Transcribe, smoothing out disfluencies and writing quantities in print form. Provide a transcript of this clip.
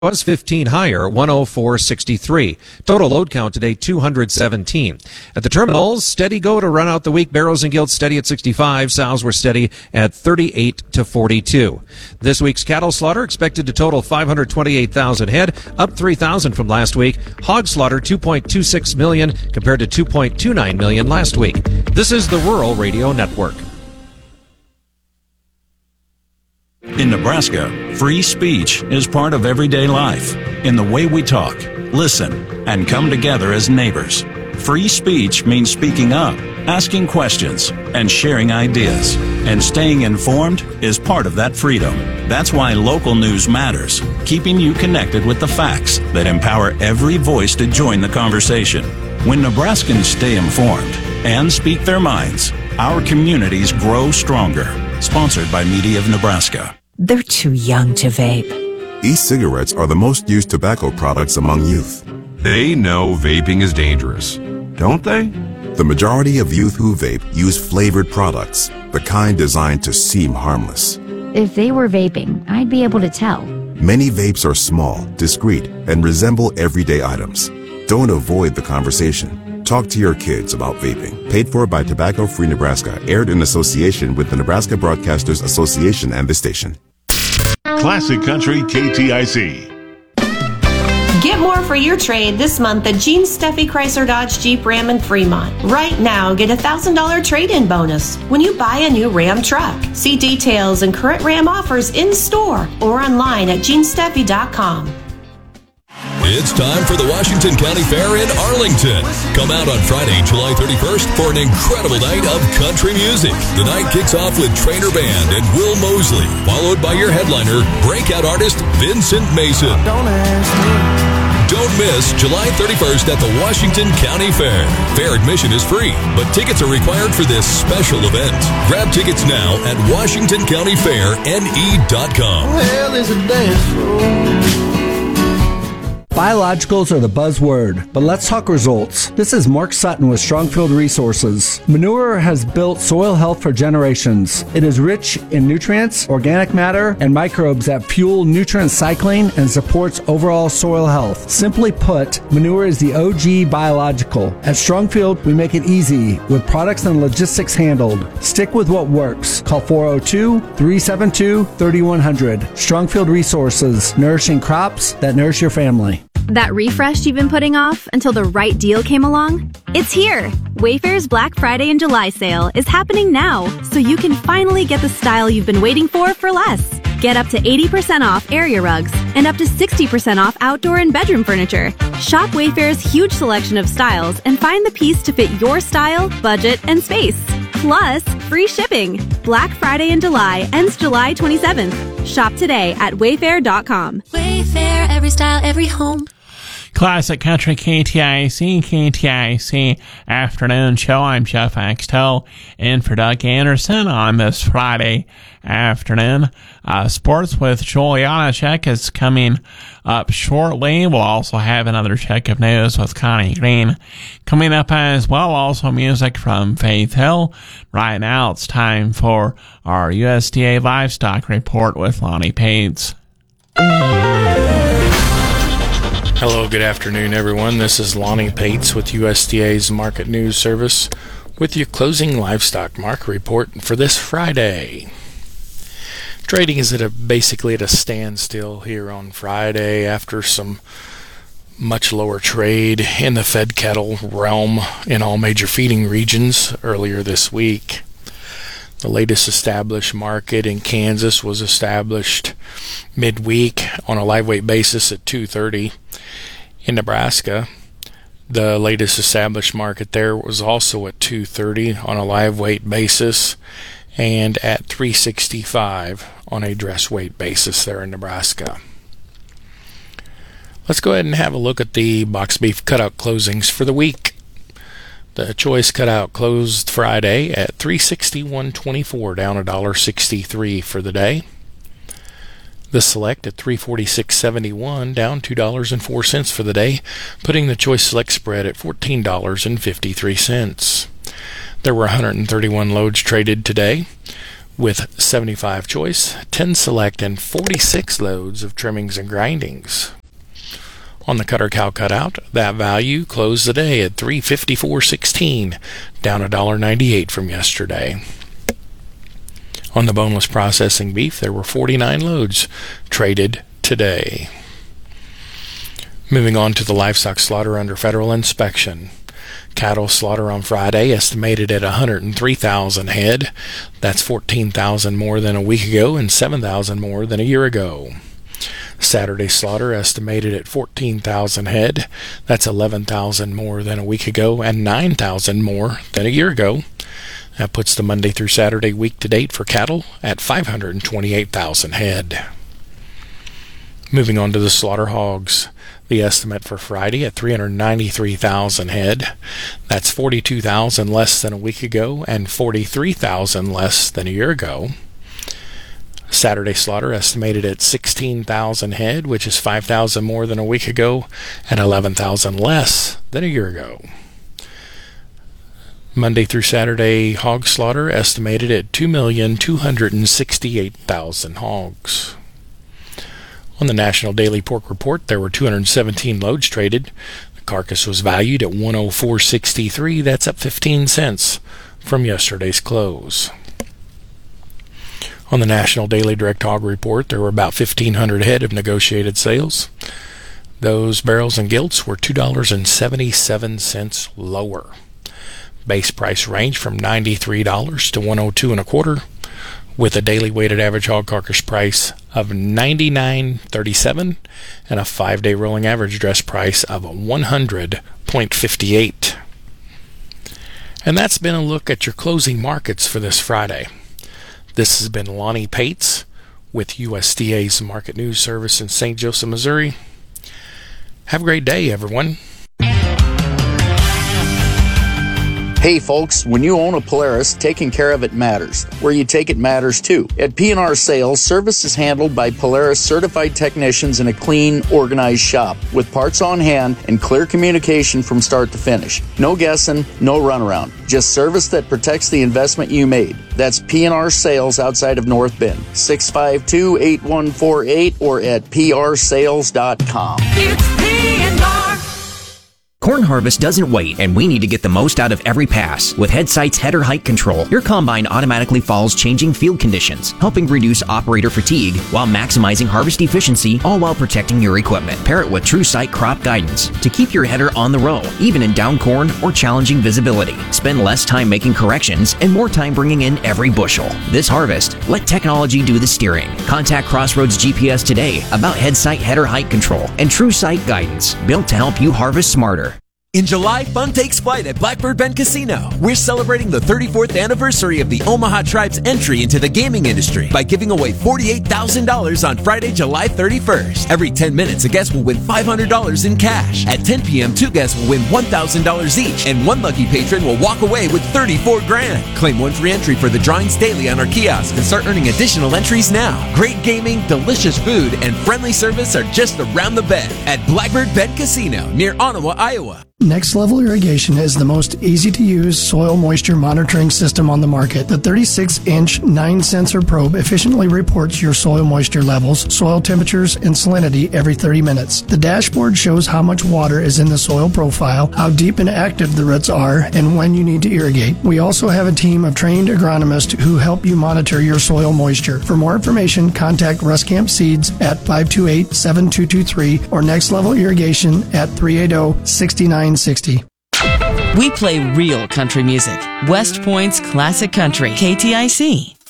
was 15 higher, 104.63. Total load count today, 217. At the terminals, steady go to run out the week. Barrows and Guilds steady at 65. Sows were steady at 38 to 42. This week's cattle slaughter expected to total 528,000 head, up 3,000 from last week. Hog slaughter, 2.26 million compared to 2.29 million last week. This is the Rural Radio Network. In Nebraska, free speech is part of everyday life in the way we talk, listen, and come together as neighbors. Free speech means speaking up, asking questions, and sharing ideas. And staying informed is part of that freedom. That's why local news matters, keeping you connected with the facts that empower every voice to join the conversation. When Nebraskans stay informed and speak their minds, our communities grow stronger. Sponsored by Media of Nebraska. They're too young to vape. E-cigarettes are the most used tobacco products among youth. They know vaping is dangerous, don't they? The majority of youth who vape use flavored products, the kind designed to seem harmless. If they were vaping, I'd be able to tell. Many vapes are small, discreet, and resemble everyday items. Don't avoid the conversation. Talk to your kids about vaping. Paid for by Tobacco Free Nebraska. Aired in association with the Nebraska Broadcasters Association and the station. Classic Country KTIC. Get more for your trade this month at Gene Steffi Chrysler Dodge Jeep Ram in Fremont. Right now, get a $1,000 trade-in bonus when you buy a new Ram truck. See details and current Ram offers in store or online at genesteffi.com. It's time for the Washington County Fair in Arlington. Come out on Friday, July 31st for an incredible night of country music. The night kicks off with Trainer Band and Will Mosley, followed by your headliner, breakout artist Vincent Mason. Don't miss July 31st at the Washington County Fair. Fair admission is free, but tickets are required for this special event. Grab tickets now at WashingtonCountyFairNE.com. Well, there's a dance floor. Biologicals are the buzzword, but let's talk results. This is Mark Sutton with Strongfield Resources. Manure has built soil health for generations. It is rich in nutrients, organic matter, and microbes that fuel nutrient cycling and supports overall soil health. Simply put, manure is the OG biological. At Strongfield, we make it easy with products and logistics handled. Stick with what works. Call 402-372-3100. Strongfield Resources, nourishing crops that nourish your family. That refresh you've been putting off until the right deal came along? It's here! Wayfair's Black Friday and July sale is happening now, so you can finally get the style you've been waiting for less. Get up to 80% off area rugs and up to 60% off outdoor and bedroom furniture. Shop Wayfair's huge selection of styles and find the piece to fit your style, budget, and space. Plus, free shipping. Black Friday in July ends July 27th. Shop today at wayfair.com. Wayfair, every style, every home. Classic Country KTIC Afternoon Show. I'm Jeff Axtell in for Doug Anderson on this Friday afternoon. Sports with Juliana Check is coming up shortly. We'll also have another check of news with Connie Green coming up as well. Also music from Faith Hill. Right now it's time for our USDA Livestock Report with Lonnie Pates. Hello, good afternoon, everyone. This is Lonnie Pates with USDA's Market News Service with your closing livestock market report for this Friday. Trading is basically at a standstill here on Friday after some much lower trade in the fed cattle realm in all major feeding regions earlier this week. The latest established market in Kansas was established midweek on a live weight basis at 230. In Nebraska, the latest established market there was also at 230 on a live weight basis and at 365 on a dress weight basis there in Nebraska. Let's go ahead and have a look at the box beef cutout closings for the week. The choice cutout closed Friday at $361.24, down $1.63 for the day. The select at $346.71, down $2.04 for the day, putting the choice select spread at $14.53. There were 131 loads traded today, with 75 choice, 10 select, and 46 loads of trimmings and grindings. On the cutter cow cutout, that value closed the day at $354.16, down $1.98 from yesterday. On the boneless processing beef, there were 49 loads traded today. Moving on to the livestock slaughter under federal inspection. Cattle slaughter on Friday estimated at 103,000 head. That's 14,000 more than a week ago and 7,000 more than a year ago. Saturday slaughter estimated at 14,000 head. That's 11,000 more than a week ago and 9,000 more than a year ago. That puts the Monday through Saturday week to date for cattle at 528,000 head. Moving on to the slaughter hogs. The estimate for Friday at 393,000 head. That's 42,000 less than a week ago and 43,000 less than a year ago. Saturday slaughter estimated at 16,000 head, which is 5,000 more than a week ago and 11,000 less than a year ago. Monday through Saturday hog slaughter estimated at 2,268,000 hogs. On the National Daily Pork Report, there were 217 loads traded. The carcass was valued at $104.63. That's up 15 cents from yesterday's close. On the National Daily Direct Hog Report, there were about 1,500 head of negotiated sales. Those barrels and gilts were $2.77 lower. Base price ranged from $93 to $102.25, with a daily weighted average hog carcass price of $99.37 and a 5-day rolling average dress price of $100.58. And that's been a look at your closing markets for this Friday. This has been Lonnie Pates with USDA's Market News Service in St. Joseph, Missouri. Have a great day, everyone. Hey folks, when you own a Polaris, taking care of it matters. Where you take it matters too. At P&R Sales, service is handled by Polaris certified technicians in a clean, organized shop with parts on hand and clear communication from start to finish. No guessing, no runaround. Just service that protects the investment you made. That's P&R Sales outside of North Bend. 652-8148 or at prsales.com. It's P&R. Corn harvest doesn't wait, and we need to get the most out of every pass. With Headsight's header height control, your combine automatically follows changing field conditions, helping reduce operator fatigue while maximizing harvest efficiency, all while protecting your equipment. Pair it with TrueSight crop guidance to keep your header on the row, even in down corn or challenging visibility. Spend less time making corrections and more time bringing in every bushel. This harvest, let technology do the steering. Contact Crossroads GPS today about Headsight header height control and TrueSight guidance, built to help you harvest smarter. In July, fun takes flight at Blackbird Bend Casino. We're celebrating the 34th anniversary of the Omaha Tribe's entry into the gaming industry by giving away $48,000 on Friday, July 31st. Every 10 minutes, a guest will win $500 in cash. At 10 p.m., 2 guests will win $1,000 each, and 1 lucky patron will walk away with $34,000. Claim 1 free entry for the drawings daily on our kiosk and start earning additional entries now. Great gaming, delicious food, and friendly service are just around the bend at Blackbird Bend Casino near Ottawa, Iowa. Next Level Irrigation is the most easy-to-use soil moisture monitoring system on the market. The 36-inch 9-sensor probe efficiently reports your soil moisture levels, soil temperatures, and salinity every 30 minutes. The dashboard shows how much water is in the soil profile, how deep and active the roots are, and when you need to irrigate. We also have a team of trained agronomists who help you monitor your soil moisture. For more information, contact Ruscamp Seeds at 528-7223 or Next Level Irrigation at 380-6960. We play real country music. West Point's Classic Country, KTIC.